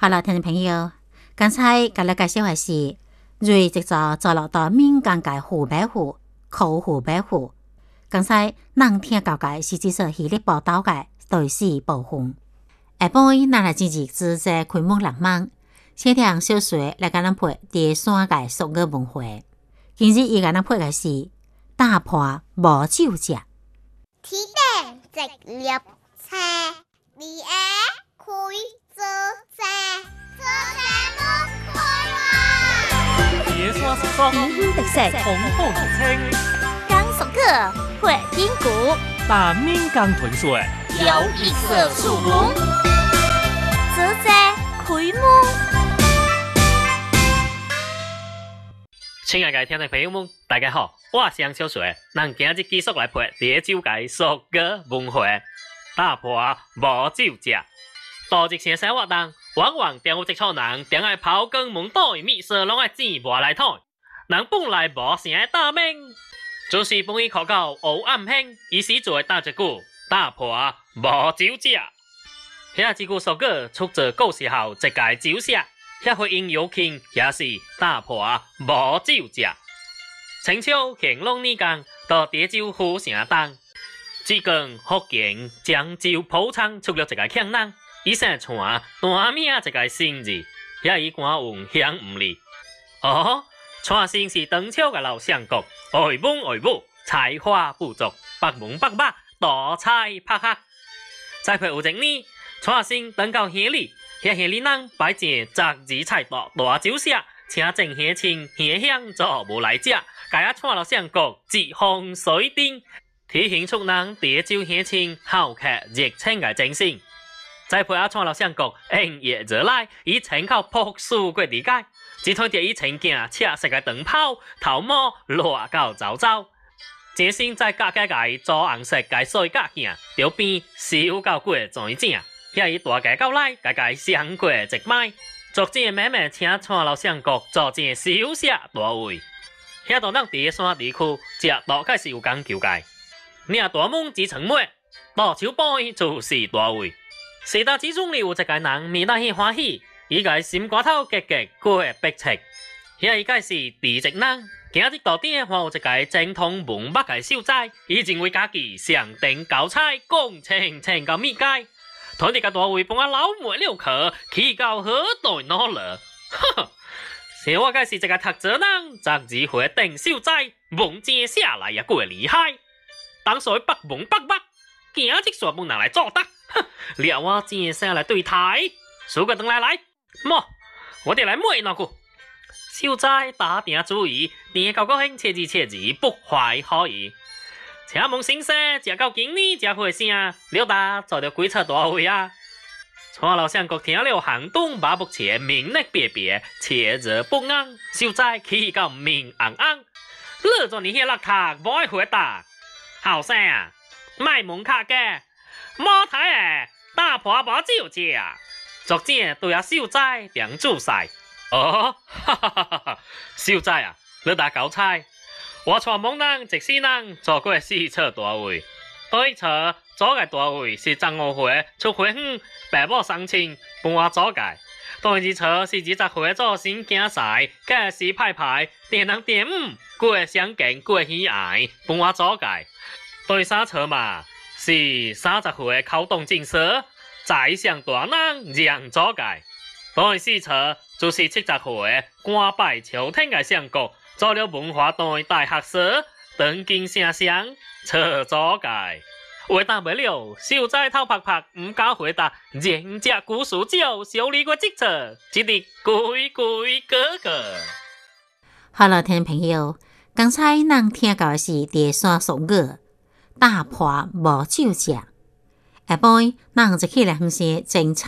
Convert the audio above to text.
好了，听众朋友，刚才甲你介绍的是瑞这座坐落到闽江嘅湖北湖、靠湖北湖。刚才咱听到嘅是这首戏里报道嘅历史部分。下晡咱来进行自在开幕浪漫，先听小水来甲咱配第三个俗语文化。今日伊甲咱配嘅是大破无酒食。 天顶直立车，你爱开做车，做车不开哇！ 野山叔叔， 英雄特色， 红红青， 刚熟客，会丁鼓， 大闽江豚水， 有一色树龙，自在开幕。 亲爱的听众朋友们，大家好，我是杨小水，咱今日继续来配第九届俗语文化，打破无酒食。多一些生活当，往往中有一撮人，定爱刨根问底，秘书拢爱钱无来讨。人本来无啥会打命，就是本意考到黑暗片，伊时做打一句打破无酒食。遐一句俗语出自古时候一届酒社。遐回应有庆也是打破无酒食。清朝乾隆年间到潮州府城东，只讲福建漳州浦昌出了一个强人，伊姓传大名一个姓字，遐以官运享唔利。传姓是唐朝嘅老相国，爱文爱武，才华不足，百文百马，多才柏学。再配有一年，传姓登到乡里。遐乡里人摆正杂字菜大酒社，请郑乡亲乡乡做无来食，家啊串了相国一方水丁，体现出人潮州乡亲好客热情嘅精神。再配串了相国营业热来，以参考朴素过理解，只推着以前镜赤色嘅长袍，头毛落到糟糟。精神再加加做红色嘅水甲镜，条边收到过全正。遐伊大家到来，家相过一摆，逐渐慢慢请串老相国做正小社大位。遐大人伫山地区，食大概是有讲究嘅。领大门之成末，大手背就是大位。时代之中里有一个人，面带喜欢喜，伊个心肝头结结过白切。遐伊个是地籍人，今日到底还有一个精通文墨嘅秀才，伊认为家己上顶高彩，讲清到密解。台地个大位帮我老妹了去，去到何代哪了？呵呵，是我个是一个读册人，杂字会定秀才，文字写来也过厉害。当时北文北北，今日说不能来做得，哼，了我正下来对台，数个等来，么，我得来摸那个。秀才打定主意，定高高兴，切字，不怀好意。请问先生，食到今年才会声，了达做着几册大位啊？蔡老相国听了寒冬马目前，面色别别，切热不安。秀才气到面红红，你做你遐邋遢，无爱回答。后生啊，卖门卡嘅，冇睇诶，打破无酒食。逐渐对阿秀才定注晒。哈哈哈！秀才啊，你打高彩。我带某人一世人做过4册大位，第一册做个大位是张5岁出花园，爸母送亲帮我做个；第二册是20岁做新竞赛，假时派电人电5过相敬过喜爱帮我做个；第三册嘛是30岁考动进士，在上大人让做个；第四册就是70岁官拜朝廷个相国。做了文化大学士，当今声声车左界。回答不了，秀才头拍，唔敢回答。人家古书酒，小李个职责，只得规哥哥。 好了，听众朋友，刚才咱听到的是第三俗语，打破无酒食。下晡咱就起来分析精彩